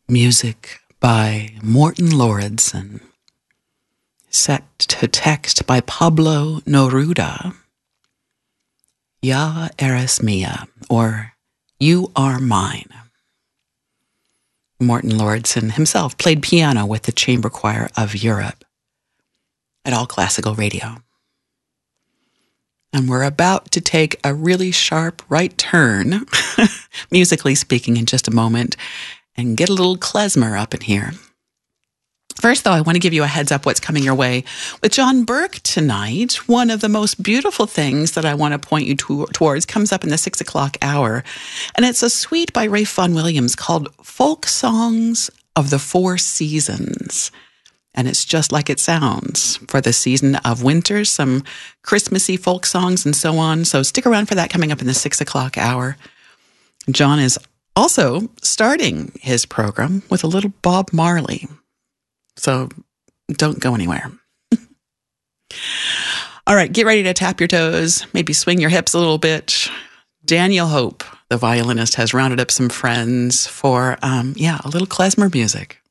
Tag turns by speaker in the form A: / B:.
A: Music by Morten Lauridsen. Set to text by Pablo Neruda. Ya eres mía, or You Are Mine. Morten Lauridsen himself played piano with the Chamber Choir of Europe at All Classical Radio. And we're about to take a really sharp right turn, musically speaking, in just a moment, and get a little klezmer up in here. First, though, I want to give you a heads up what's coming your way with John Burke tonight. One of the most beautiful things that I want to point you towards comes up in the 6 o'clock hour, and it's a suite by Ralph Vaughan Williams called Folk Songs of the Four Seasons. And it's just like it sounds for the season of winter, some Christmassy folk songs and so on. So stick around for that coming up in the 6 o'clock hour. John is also starting his program with a little Bob Marley. So don't go anywhere. All right, get ready to tap your toes, maybe swing your hips a little bit. Daniel Hope, the violinist, has rounded up some friends for, a little klezmer music.